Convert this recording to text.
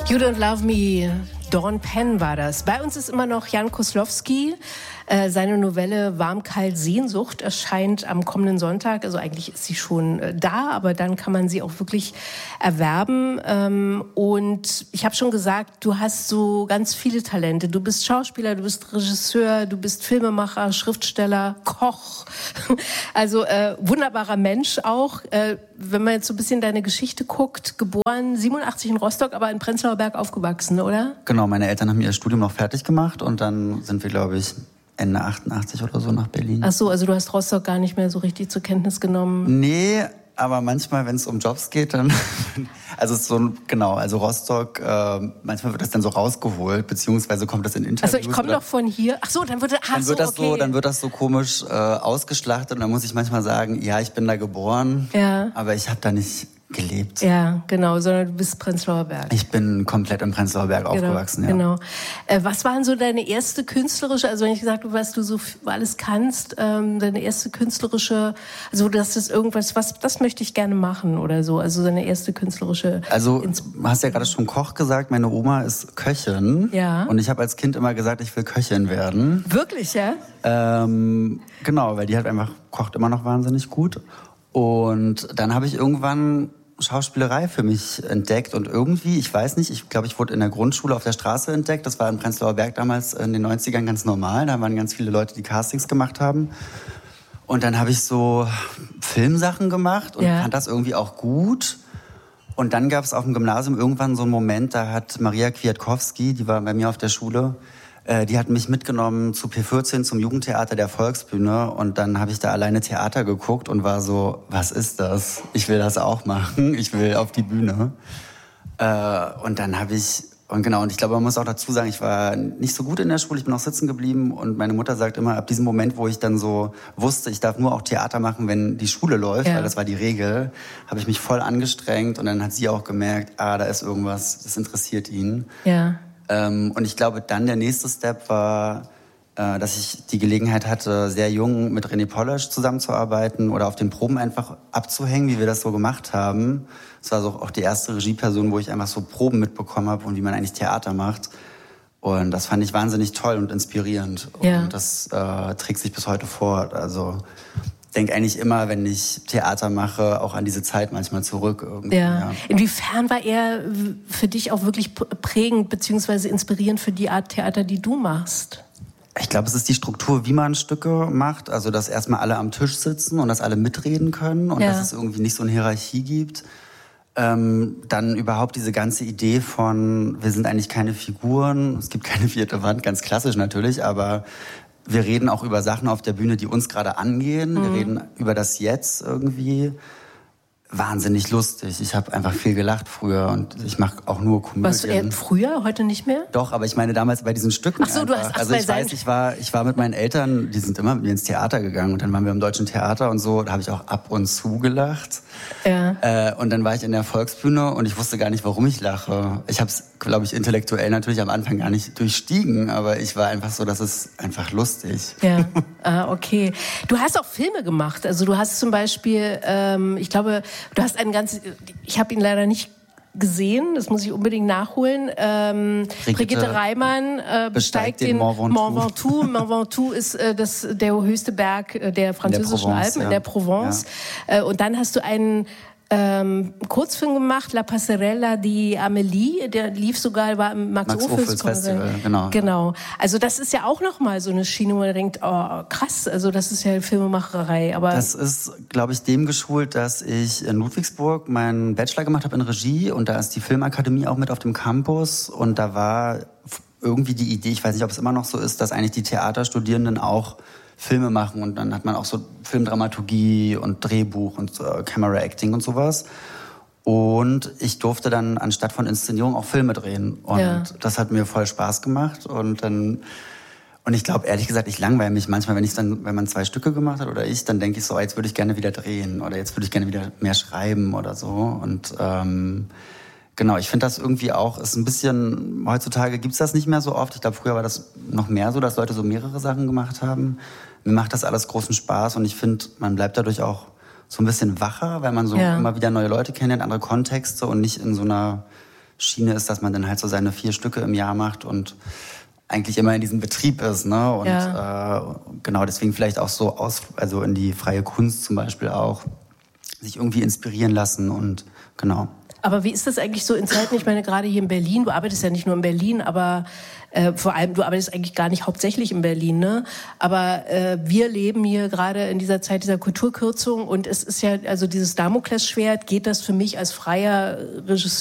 You Don't Love Me, Dawn Penn war das. Bei uns ist immer noch Jan Koslowski. Seine Novelle Warm, kalt, Sehnsucht erscheint am kommenden Sonntag. Also eigentlich ist sie schon da, aber dann kann man sie auch wirklich erwerben. Und ich habe schon gesagt, du hast so ganz viele Talente. Du bist Schauspieler, du bist Regisseur, du bist Filmemacher, Schriftsteller, Koch. Also wunderbarer Mensch auch. Wenn man jetzt so ein bisschen deine Geschichte guckt, geboren 87 in Rostock, aber in Prenzlauer Berg aufgewachsen, oder? Genau, meine Eltern haben ihr Studium noch fertig gemacht und dann sind wir, glaube ich, Ende 88 oder so nach Berlin. Ach so, also du hast Rostock gar nicht mehr so richtig zur Kenntnis genommen? Nee, aber manchmal, wenn es um Jobs geht, dann... Also so, genau, also Rostock, manchmal wird das dann so rausgeholt, beziehungsweise kommt das in Interviews. Also ich komme doch von hier. Ach so, dann wird das so komisch ausgeschlachtet und dann muss ich manchmal sagen, ja, ich bin da geboren, ja, aber ich habe da nicht gelebt. Ja, genau, sondern du bist Prenzlauer Berg. Ich bin komplett im Prenzlauer Berg aufgewachsen, ja. Genau. Was waren so deine erste künstlerische, also wenn ich gesagt habe, was du so alles kannst, deine erste künstlerische, also das ist irgendwas, das möchte ich gerne machen oder so, also deine erste künstlerische... Also du hast ja gerade schon Koch gesagt, meine Oma ist Köchin. Ja. Und ich habe als Kind immer gesagt, ich will Köchin werden. Wirklich, ja? Genau, weil die halt einfach kocht immer noch wahnsinnig gut. Und dann habe ich irgendwann Schauspielerei für mich entdeckt und irgendwie, ich weiß nicht, ich glaube, ich wurde in der Grundschule auf der Straße entdeckt. Das war in Prenzlauer Berg damals in den 90ern ganz normal. Da waren ganz viele Leute, die Castings gemacht haben. Und dann habe ich so Filmsachen gemacht und fand das irgendwie auch gut. Und dann gab es auf dem Gymnasium irgendwann so einen Moment, da hat Maria Kwiatkowski, die war bei mir auf der Schule, die hat mich mitgenommen zu P14 zum Jugendtheater der Volksbühne und dann habe ich da alleine Theater geguckt und war so, was ist das? Ich will das auch machen, ich will auf die Bühne. Und dann habe ich, und ich glaube, man muss auch dazu sagen, ich war nicht so gut in der Schule, ich bin auch sitzen geblieben und meine Mutter sagt immer, ab diesem Moment, wo ich dann so wusste, ich darf nur auch Theater machen, wenn die Schule läuft, weil das war die Regel, habe ich mich voll angestrengt und dann hat sie auch gemerkt, da ist irgendwas, das interessiert ihn. Ja. Und ich glaube, dann der nächste Step war, dass ich die Gelegenheit hatte, sehr jung mit René Polish zusammenzuarbeiten oder auf den Proben einfach abzuhängen, wie wir das so gemacht haben. Das war so auch die erste Regieperson, wo ich einfach so Proben mitbekommen habe und wie man eigentlich Theater macht. Und das fand ich wahnsinnig toll und inspirierend. Ja. Und das trägt sich bis heute fort. Also ich denke eigentlich immer, wenn ich Theater mache, auch an diese Zeit manchmal zurück. Ja. Inwiefern war er für dich auch wirklich prägend bzw. inspirierend für die Art Theater, die du machst? Ich glaube, es ist die Struktur, wie man Stücke macht. Also, dass erstmal alle am Tisch sitzen und dass alle mitreden können und dass es irgendwie nicht so eine Hierarchie gibt. Dann überhaupt diese ganze Idee von, wir sind eigentlich keine Figuren, es gibt keine vierte Wand, ganz klassisch natürlich, aber wir reden auch über Sachen auf der Bühne, die uns gerade angehen. Wir reden über das Jetzt irgendwie. Wahnsinnig lustig. Ich habe einfach viel gelacht früher und ich mache auch nur Komödien. Warst du eher früher, heute nicht mehr? Doch, aber ich meine damals bei diesen Stücken. Ach so, du hast also ich weiß, ich war mit meinen Eltern, die sind immer mit mir ins Theater gegangen und dann waren wir im Deutschen Theater und so, da habe ich auch ab und zu gelacht. Ja. Und dann war ich in der Volksbühne und ich wusste gar nicht, warum ich lache. Ich habe es, glaube ich, intellektuell natürlich am Anfang gar nicht durchstiegen, aber ich war einfach so, das ist einfach lustig. Ja, okay. Du hast auch Filme gemacht. Also du hast zum Beispiel, ich glaube, du hast ich habe ihn leider nicht gesehen, das muss ich unbedingt nachholen. Brigitte Reimann besteigt den Mont Ventoux. Mont Ventoux ist der höchste Berg der französischen Alpen in der Provence. Ja. Und dann hast du einen Kurzfilm gemacht, La Passerella di Amélie, der lief sogar, war im Max-Ophüls Festival, genau. Also das ist ja auch nochmal so eine Schiene, wo man denkt, oh krass, also das ist ja Filmemacherei. Aber das ist, glaube ich, dem geschult, dass ich in Ludwigsburg meinen Bachelor gemacht habe in Regie und da ist die Filmakademie auch mit auf dem Campus und da war irgendwie die Idee, ich weiß nicht, ob es immer noch so ist, dass eigentlich die Theaterstudierenden auch Filme machen und dann hat man auch so Filmdramaturgie und Drehbuch und Camera Acting und sowas. Und ich durfte dann anstatt von Inszenierung auch Filme drehen und das hat mir voll Spaß gemacht und ich glaube ehrlich gesagt, ich langweile mich manchmal, wenn man 2 Stücke gemacht hat oder dann denke ich so, jetzt würde ich gerne wieder drehen oder jetzt würde ich gerne wieder mehr schreiben oder so und genau, ich finde das irgendwie auch, ist ein bisschen, heutzutage gibt's das nicht mehr so oft. Ich glaube, früher war das noch mehr so, dass Leute so mehrere Sachen gemacht haben. Mir macht das alles großen Spaß und ich finde, man bleibt dadurch auch so ein bisschen wacher, weil man so immer wieder neue Leute kennenlernt, andere Kontexte und nicht in so einer Schiene ist, dass man dann halt so seine 4 Stücke im Jahr macht und eigentlich immer in diesem Betrieb ist, ne? Und genau, deswegen vielleicht auch so also in die freie Kunst zum Beispiel auch sich irgendwie inspirieren lassen und genau. Aber wie ist das eigentlich so in Zeiten, ich meine gerade hier in Berlin, du arbeitest ja nicht nur in Berlin, aber vor allem, du arbeitest eigentlich gar nicht hauptsächlich in Berlin, ne? Aber wir leben hier gerade in dieser Zeit dieser Kulturkürzung und es ist ja, also dieses Damoklesschwert, geht das für mich als freier Regisseur